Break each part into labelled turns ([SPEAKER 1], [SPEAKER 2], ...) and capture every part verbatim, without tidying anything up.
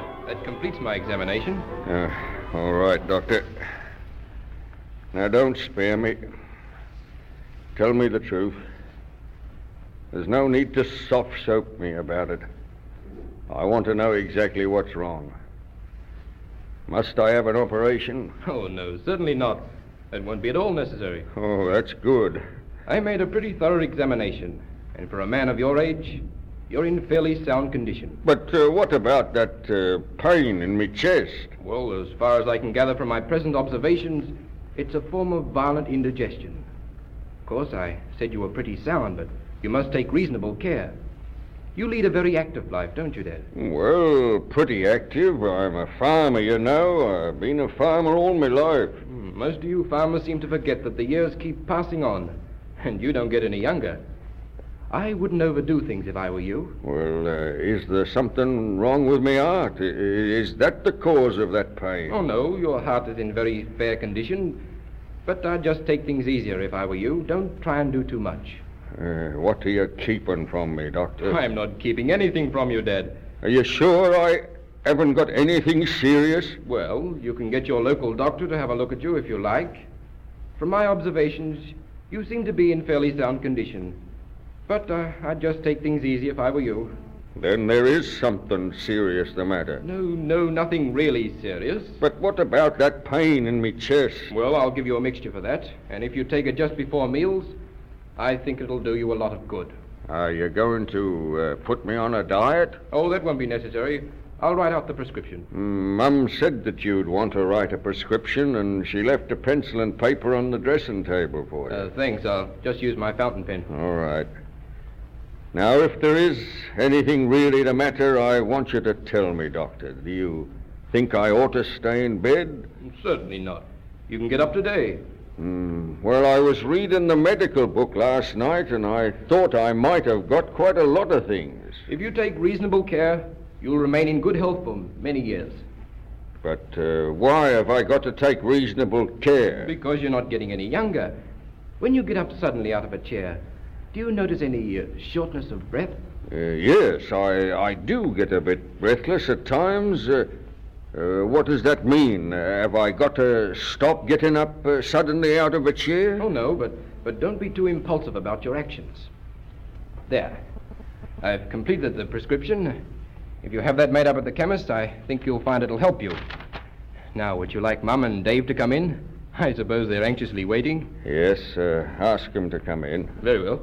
[SPEAKER 1] That completes my examination.
[SPEAKER 2] Uh, all right, Doctor. Now, don't spare me. Tell me the truth. There's no need to soft-soap me about it. I want to know exactly what's wrong. Must I have an operation?
[SPEAKER 1] Oh, no, certainly not. That won't be at all necessary.
[SPEAKER 2] Oh, that's good.
[SPEAKER 1] I made a pretty thorough examination, and for a man of your age, you're in fairly sound condition.
[SPEAKER 2] But uh, what about that uh, pain in my chest?
[SPEAKER 1] Well, as far as I can gather from my present observations, it's a form of violent indigestion. Of course, I said you were pretty sound, but you must take reasonable care. You lead a very active life, don't you, Dad?
[SPEAKER 2] Well, pretty active. I'm a farmer, you know. I've been a farmer all my life.
[SPEAKER 1] Most of you farmers seem to forget that the years keep passing on, and you don't get any younger. I wouldn't overdo things if I were you.
[SPEAKER 2] Well, uh, is there something wrong with my heart? I- Is that the cause of that pain?
[SPEAKER 1] Oh, no, your heart is in very fair condition, but I'd just take things easier if I were you. Don't try and do too much.
[SPEAKER 2] Uh, what are you keeping from me, Doctor?
[SPEAKER 1] I'm not keeping anything from you, Dad.
[SPEAKER 2] Are you sure I haven't got anything serious?
[SPEAKER 1] Well, you can get your local doctor to have a look at you if you like. From my observations, you seem to be in fairly sound condition. But uh, I'd just take things easy if I were you.
[SPEAKER 2] Then there is something serious the matter.
[SPEAKER 1] No, no, nothing really serious.
[SPEAKER 2] But what about that pain in me chest?
[SPEAKER 1] Well, I'll give you a mixture for that. And if you take it just before meals, I think it'll do you a lot of good.
[SPEAKER 2] Are you going to uh, put me on a diet?
[SPEAKER 1] Oh, that won't be necessary. I'll write out the prescription.
[SPEAKER 2] Mm, Mum said that you'd want to write a prescription, and she left a pencil and paper on the dressing table for you.
[SPEAKER 1] Uh, thanks. I'll just use my fountain pen.
[SPEAKER 2] All right. Now, if there is anything really the matter, I want you to tell me, Doctor. Do you think I ought to stay in bed?
[SPEAKER 1] Certainly not. You can get up today.
[SPEAKER 2] Mm, well, I was reading the medical book last night, and I thought I might have got quite a lot of things.
[SPEAKER 1] If you take reasonable care, you'll remain in good health for many years.
[SPEAKER 2] But uh, why have I got to take reasonable care?
[SPEAKER 1] Because you're not getting any younger. When you get up suddenly out of a chair, do you notice any uh, shortness of breath?
[SPEAKER 2] Uh, yes, I, I do get a bit breathless at times. Uh, uh, what does that mean? Uh, have I got to stop getting up uh, suddenly out of a chair?
[SPEAKER 1] Oh, no, but, but don't be too impulsive about your actions. There. I've completed the prescription. If you have that made up at the chemist, I think you'll find it'll help you. Now, would you like Mum and Dave to come in? I suppose they're anxiously waiting.
[SPEAKER 2] Yes, uh, ask them to come in.
[SPEAKER 1] Very well.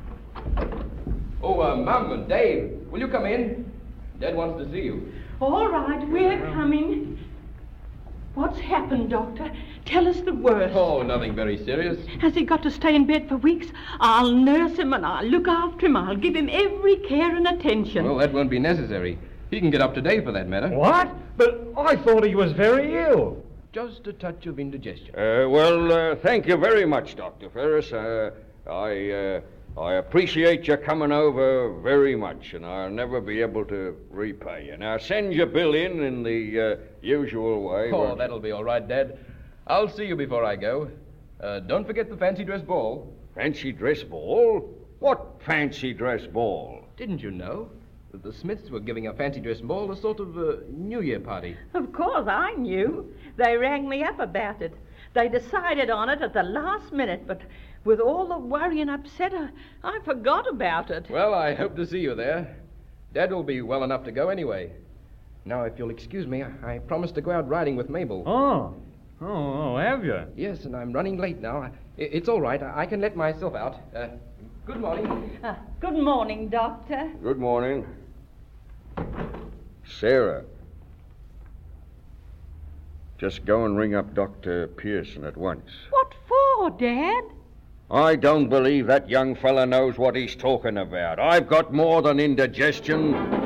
[SPEAKER 1] Oh, uh, Mum and Dave, will you come in? Dad wants to see you.
[SPEAKER 3] All right, we're coming. What's happened, Doctor? Tell us the worst.
[SPEAKER 1] Oh, nothing very serious.
[SPEAKER 3] Has he got to stay in bed for weeks? I'll nurse him and I'll look after him. I'll give him every care and attention.
[SPEAKER 1] Well, that won't be necessary. He can get up today for that matter.
[SPEAKER 4] What? But I thought he was very ill.
[SPEAKER 1] Just a touch of indigestion.
[SPEAKER 2] Uh, well, uh, thank you very much, Doctor Ferris. Uh, I, uh, I appreciate you coming over very much, and I'll never be able to repay you. Now, send your bill in in the uh, usual way.
[SPEAKER 1] Oh, that'll be all right, Dad. I'll see you before I go. Uh, don't forget the fancy dress ball.
[SPEAKER 2] Fancy dress ball? What fancy dress ball?
[SPEAKER 1] Didn't you know that the Smiths were giving a fancy dress ball, a sort of uh, New Year party?
[SPEAKER 3] Of course, I knew. They rang me up about it. They decided on it at the last minute, but with all the worry and upset, I, I forgot about it.
[SPEAKER 1] Well, I hope to see you there. Dad will be well enough to go anyway. Now, if you'll excuse me, I, I promised to go out riding with Mabel.
[SPEAKER 4] Oh. Oh, oh, have you?
[SPEAKER 1] Yes, and I'm running late now. I, it's all right. I, I can let myself out. Uh, good morning.
[SPEAKER 3] Uh, good morning, Doctor.
[SPEAKER 2] Good morning. Sarah. Just go and ring up Doctor Pearson at once.
[SPEAKER 3] What for, Dad?
[SPEAKER 2] I don't believe that young fella knows what he's talking about. I've got more than indigestion.